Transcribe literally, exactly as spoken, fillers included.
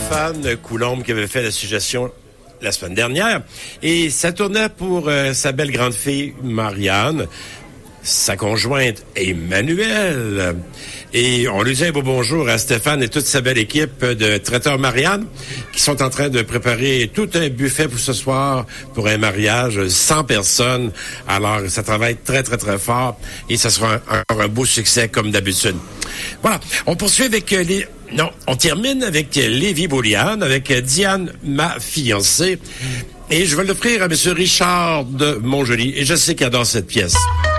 Stéphane Coulombe qui avait fait la suggestion la semaine dernière. Et ça tournait pour euh, sa belle grande fille, Marianne, sa conjointe, Emmanuelle. Et on lui dit un beau bonjour à Stéphane et toute sa belle équipe de traiteurs Marianne qui sont en train de préparer tout un buffet pour ce soir pour un mariage cent personnes. Alors, ça travaille très, très, très fort et ça sera encore un, un beau succès comme d'habitude. Voilà. On poursuit avec euh, les... Non, on termine avec Lévi Bouliane, avec Diane, ma fiancée. Et je vais l'offrir à M. Richard de Montjoly. Et je sais qu'il adore cette pièce.